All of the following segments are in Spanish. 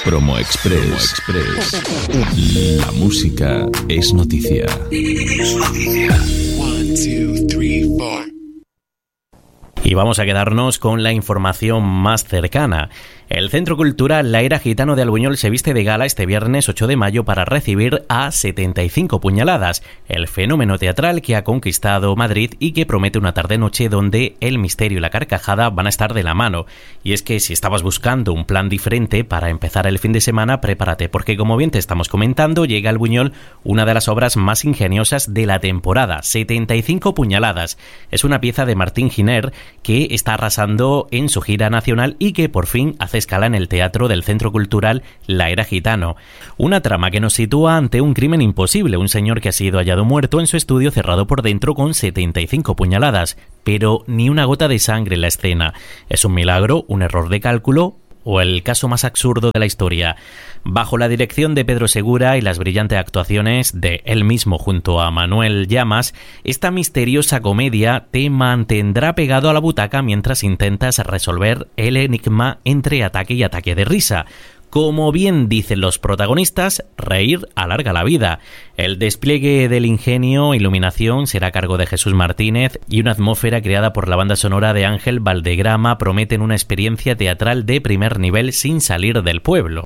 Promo Express. La música es noticia. Es noticia. 1, 2, 3, 4. Y vamos a quedarnos con la información más cercana. El Centro Cultural La Era Gitano de Albuñol se viste de gala este viernes 8 de mayo para recibir a 75 puñaladas, el fenómeno teatral que ha conquistado Madrid y que promete una tarde-noche donde el misterio y la carcajada van a estar de la mano. Y es que si estabas buscando un plan diferente para empezar el fin de semana, prepárate, porque como bien te estamos comentando, llega a Albuñol una de las obras más ingeniosas de la temporada, 75 puñaladas. Es una pieza de Martín Giner que está arrasando en su gira nacional y que por fin hace escala en el teatro del Centro Cultural La Era Gitano. Una trama que nos sitúa ante un crimen imposible, un señor que ha sido hallado muerto en su estudio cerrado por dentro con 75 puñaladas, pero ni una gota de sangre en la escena. ¿Es un milagro, un error de cálculo o el caso más absurdo de la historia? Bajo la dirección de Pedro Segura y las brillantes actuaciones de él mismo junto a Manuel Llamas, esta misteriosa comedia te mantendrá pegado a la butaca mientras intentas resolver el enigma entre ataque y ataque de risa. Como bien dicen los protagonistas, reír alarga la vida. El despliegue del ingenio e iluminación será a cargo de Jesús Martínez y una atmósfera creada por la banda sonora de Ángel Valdegrama prometen una experiencia teatral de primer nivel sin salir del pueblo.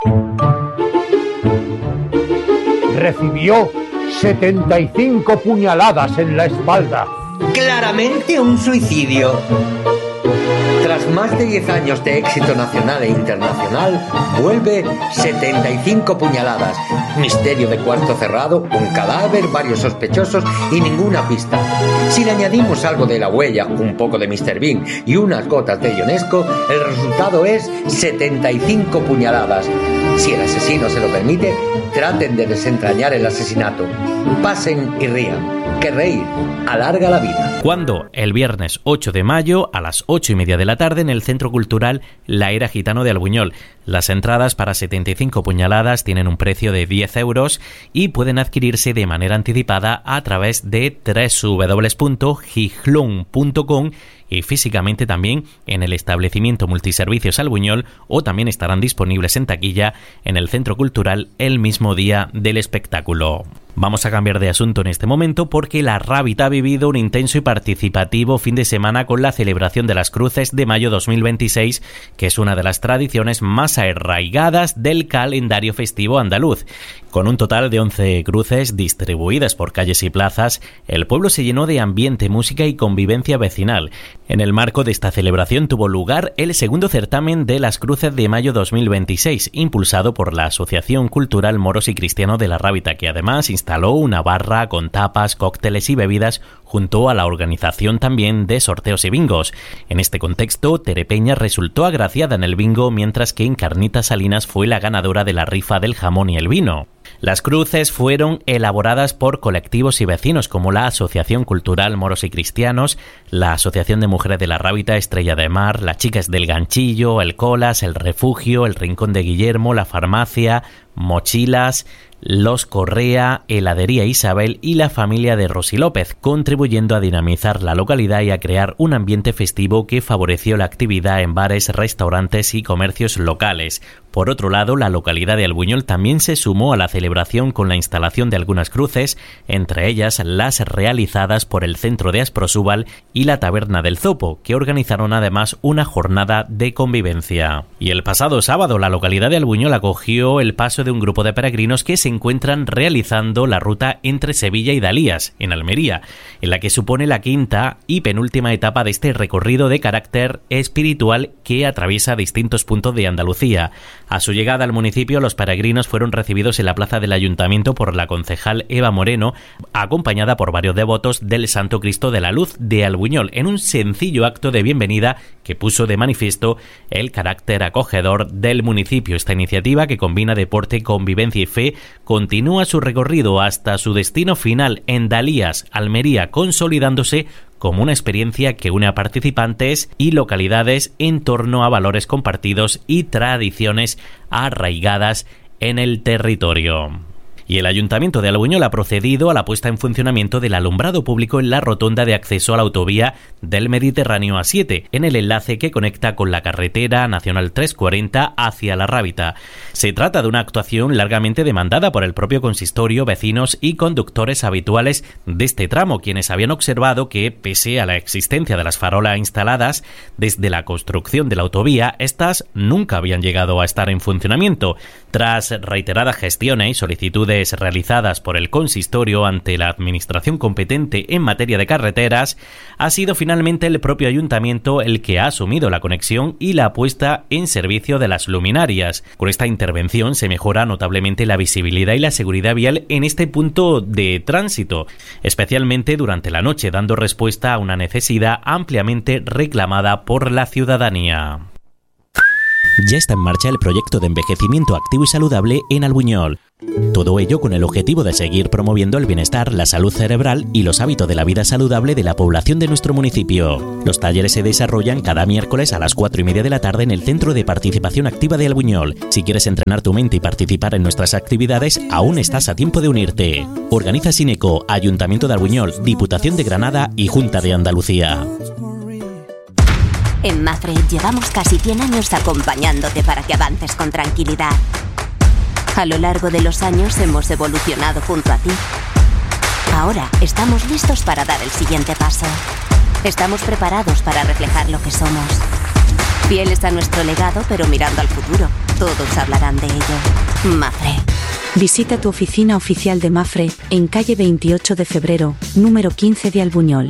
Recibió 75 puñaladas en la espalda. Claramente un suicidio. Tras más de 10 años de éxito nacional e internacional, vuelve 75 puñaladas. Misterio de cuarto cerrado, un cadáver, varios sospechosos y ninguna pista. Si le añadimos algo de La Huella, un poco de Mr. Bean y unas gotas de Ionesco, el resultado es 75 puñaladas. Si el asesino se lo permite, traten de desentrañar el asesinato. Pasen y rían, que reír alarga la vida. Cuando el viernes 8 de mayo a las 8:30 de la tarde en el Centro Cultural La Era Gitano de Albuñol. Las entradas para 75 puñaladas tienen un precio de 10 euros y pueden adquirirse de manera anticipada a través de www.gijlon.com y físicamente también en el establecimiento Multiservicios Albuñol, o también estarán disponibles en taquilla en el Centro Cultural el mismo día del espectáculo. Vamos a cambiar de asunto en este momento porque la Rábita ha vivido un intenso y participativo fin de semana con la celebración de las Cruces de Mayo 2026, que es una de las tradiciones más arraigadas del calendario festivo andaluz. Con un total de 11 cruces distribuidas por calles y plazas, el pueblo se llenó de ambiente, música y convivencia vecinal. En el marco de esta celebración tuvo lugar el segundo certamen de las Cruces de Mayo 2026, impulsado por la Asociación Cultural Moros y Cristiano de la Rábita, que además instaló una barra con tapas, cócteles y bebidas junto a la organización también de sorteos y bingos. En este contexto, Tere Peña resultó agraciada en el bingo, mientras que Encarnita Salinas fue la ganadora de la rifa del jamón y el vino. Las cruces fueron elaboradas por colectivos y vecinos como la Asociación Cultural Moros y Cristianos, la Asociación de Mujeres de la Rábita Estrella de Mar, las Chicas del Ganchillo, el Colas, el Refugio, el Rincón de Guillermo, la Farmacia, Mochilas, Los Correa, Heladería Isabel y la familia de Rosy López, contribuyendo a dinamizar la localidad y a crear un ambiente festivo que favoreció la actividad en bares, restaurantes y comercios locales. Por otro lado, la localidad de Albuñol también se sumó a la celebración con la instalación de algunas cruces, entre ellas las realizadas por el Centro de Asprosúbal y la Taberna del Zopo, que organizaron además una jornada de convivencia. Y el pasado sábado, la localidad de Albuñol acogió el paso de un grupo de peregrinos que se encuentran realizando la ruta entre Sevilla y Dalías, en Almería, en la que supone la quinta y penúltima etapa de este recorrido de carácter espiritual que atraviesa distintos puntos de Andalucía. A su llegada al municipio, los peregrinos fueron recibidos en la plaza del Ayuntamiento por la concejal Eva Moreno, acompañada por varios devotos del Santo Cristo de la Luz de Albuñol, en un sencillo acto de bienvenida que puso de manifiesto el carácter acogedor del municipio. Esta iniciativa, que combina deporte, convivencia y fe, continúa su recorrido hasta su destino final en Dalías, Almería, consolidándose como una experiencia que une a participantes y localidades en torno a valores compartidos y tradiciones arraigadas en el territorio. Y el Ayuntamiento de Albuñol ha procedido a la puesta en funcionamiento del alumbrado público en la rotonda de acceso a la autovía del Mediterráneo A7, en el enlace que conecta con la carretera nacional 340 hacia La Rábita. Se trata de una actuación largamente demandada por el propio consistorio, vecinos y conductores habituales de este tramo, quienes habían observado que, pese a la existencia de las farolas instaladas desde la construcción de la autovía, estas nunca habían llegado a estar en funcionamiento. Tras reiteradas gestiones y solicitudes realizadas por el consistorio ante la administración competente en materia de carreteras, ha sido finalmente el propio ayuntamiento el que ha asumido la conexión y la puesta en servicio de las luminarias. Con esta intervención se mejora notablemente la visibilidad y la seguridad vial en este punto de tránsito, especialmente durante la noche, dando respuesta a una necesidad ampliamente reclamada por la ciudadanía. Ya está en marcha el proyecto de envejecimiento activo y saludable en Albuñol. Todo ello con el objetivo de seguir promoviendo el bienestar, la salud cerebral y los hábitos de la vida saludable de la población de nuestro municipio. Los talleres se desarrollan cada miércoles a las 4:30 de la tarde en el Centro de Participación Activa de Albuñol. Si quieres entrenar tu mente y participar en nuestras actividades, aún estás a tiempo de unirte. Organiza Sineco, Ayuntamiento de Albuñol, Diputación de Granada y Junta de Andalucía. En Mafre llevamos casi 100 años acompañándote para que avances con tranquilidad. A lo largo de los años hemos evolucionado junto a ti. Ahora estamos listos para dar el siguiente paso. Estamos preparados para reflejar lo que somos. Fieles a nuestro legado, pero mirando al futuro. Todos hablarán de ello. Mafre. Visita tu oficina oficial de Mafre en calle 28 de febrero, número 15 de Albuñol.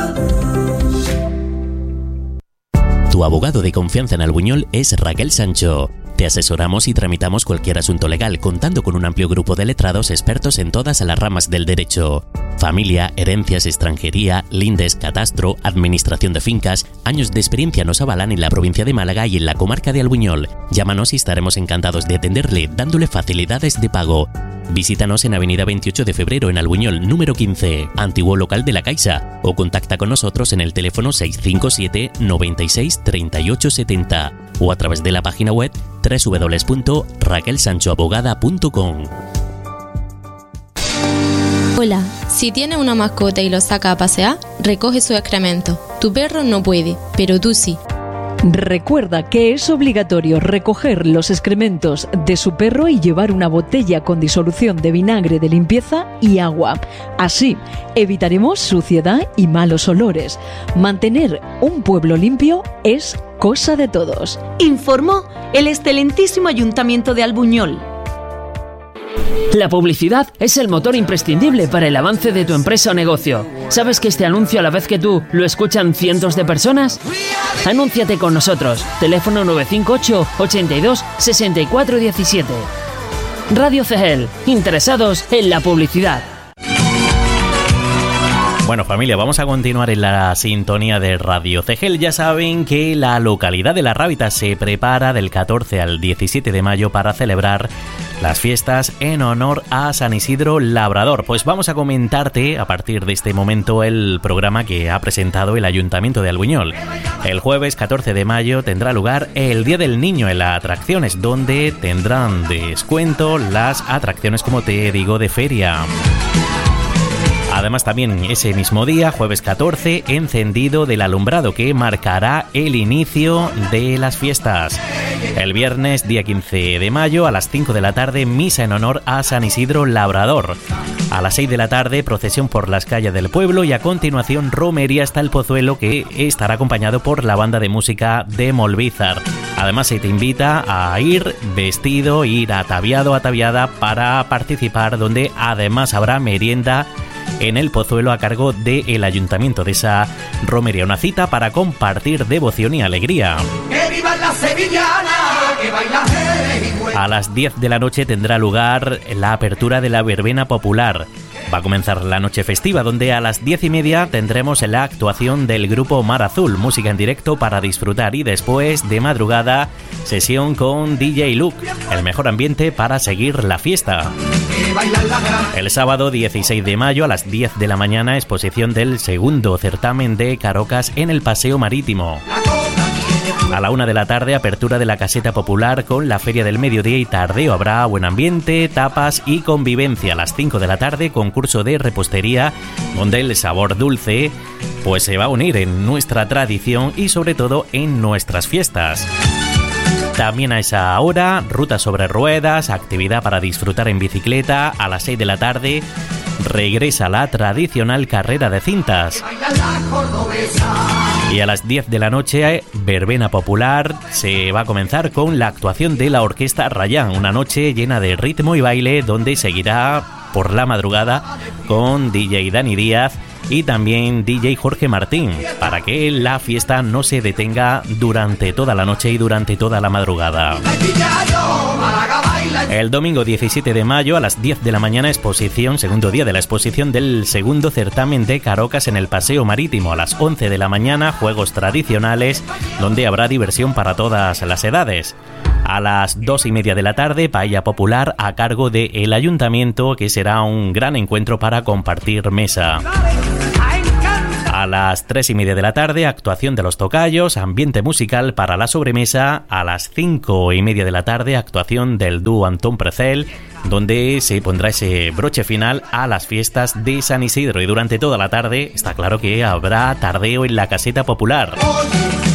Tu abogado de confianza en Albuñol es Raquel Sancho. Te asesoramos y tramitamos cualquier asunto legal, contando con un amplio grupo de letrados expertos en todas las ramas del derecho. Familia, herencias, extranjería, lindes, catastro, administración de fincas. Años de experiencia nos avalan en la provincia de Málaga y en la comarca de Albuñol. Llámanos y estaremos encantados de atenderle, dándole facilidades de pago. Visítanos en avenida 28 de febrero en Albuñol, número 15, antiguo local de la Caixa, o contacta con nosotros en el teléfono 657 96 38 70 o a través de la página web www.raquelsanchoabogada.com. Hola, si tienes una mascota y lo saca a pasear, recoge su excremento. Tu perro no puede, pero tú sí. Recuerda que es obligatorio recoger los excrementos de su perro y llevar una botella con disolución de vinagre de limpieza y agua. Así evitaremos suciedad y malos olores. Mantener un pueblo limpio es cosa de todos. Informó el excelentísimo Ayuntamiento de Albuñol. La publicidad es el motor imprescindible para el avance de tu empresa o negocio. ¿Sabes que este anuncio, a la vez que tú, lo escuchan cientos de personas? Anúnciate con nosotros. Teléfono 958 82 64 17. Radio CEGEL. Interesados en la publicidad. Bueno, familia, vamos a continuar en la sintonía de Radio CEGEL. Ya saben que la localidad de La Rábita se prepara del 14 al 17 de mayo para celebrar las fiestas en honor a San Isidro Labrador. Pues vamos a comentarte a partir de este momento el programa que ha presentado el Ayuntamiento de Albuñol. El jueves 14 de mayo tendrá lugar el Día del Niño en las atracciones, donde tendrán descuento las atracciones, como te digo, de feria. Además, también ese mismo día, jueves 14, encendido del alumbrado que marcará el inicio de las fiestas. El viernes, día 15 de mayo, a las 5 de la tarde, misa en honor a San Isidro Labrador. A las 6 de la tarde, procesión por las calles del pueblo y a continuación romería hasta el Pozuelo, que estará acompañado por la banda de música de Molvízar. Además, se te invita a ir vestido, ir ataviado, ataviada para participar, donde además habrá merienda en el Pozuelo a cargo del Ayuntamiento de esa romería. Una cita para compartir devoción y alegría. ¡Que viva la sevillana! ¡Que baila! A las 10 de la noche tendrá lugar la apertura de la verbena popular. Va a comenzar la noche festiva, donde a las 10:30 tendremos la actuación del grupo Mar Azul, música en directo para disfrutar, y después de madrugada sesión con DJ Luke, el mejor ambiente para seguir la fiesta. El sábado 16 de mayo a las 10 de la mañana, exposición del segundo certamen de Carocas en el Paseo Marítimo. A la 1 de la tarde, apertura de la caseta popular con la feria del mediodía y tardeo. Habrá buen ambiente, tapas y convivencia. A las 5 de la tarde, concurso de repostería, donde el sabor dulce pues se va a unir en nuestra tradición y sobre todo en nuestras fiestas. También a esa hora, ruta sobre ruedas, actividad para disfrutar en bicicleta. A las 6 de la tarde regresa la tradicional carrera de cintas. Y a las 10 de la noche, verbena popular. Se va a comenzar con la actuación de la Orquesta Rayán. Una noche llena de ritmo y baile, donde seguirá por la madrugada con DJ Dani Díaz y también DJ Jorge Martín, para que la fiesta no se detenga durante toda la noche y durante toda la madrugada. El domingo 17 de mayo a las 10 de la mañana, exposición, segundo día de la exposición del segundo certamen de Carocas en el Paseo Marítimo. A las 11 de la mañana, juegos tradicionales, donde habrá diversión para todas las edades. A las 2:30 de la tarde, paella popular a cargo del Ayuntamiento, que será un gran encuentro para compartir mesa. A las 3:30 de la tarde, actuación de los tocayos, ambiente musical para la sobremesa. A las 5:30 de la tarde, actuación del dúo Antón Precel, donde se pondrá ese broche final a las fiestas de San Isidro. Y durante toda la tarde está claro que habrá tardeo en la caseta popular.